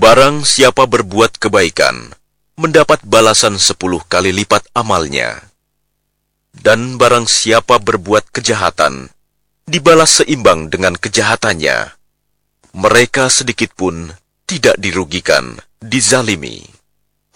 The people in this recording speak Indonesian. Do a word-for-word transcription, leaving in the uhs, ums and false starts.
Barang siapa berbuat kebaikan, mendapat balasan sepuluh kali lipat amalnya. Dan barang siapa berbuat kejahatan, dibalas seimbang dengan kejahatannya. Mereka sedikit pun tidak dirugikan, dizalimi.